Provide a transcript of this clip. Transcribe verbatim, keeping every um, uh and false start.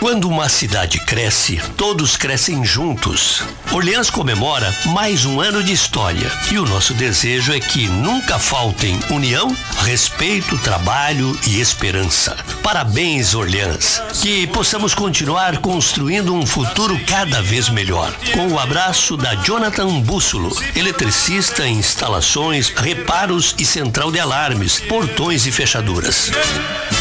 Quando uma cidade cresce, todos crescem juntos. Orleans comemora mais um ano de história e o nosso desejo é que nunca faltem união, respeito, trabalho e esperança. Parabéns, Orleans. Que possamos continuar construindo um futuro cada vez melhor. Com o abraço da Jonathan Bússolo, eletricista em instalações, reparos e central de alarmes, portões e fechaduras.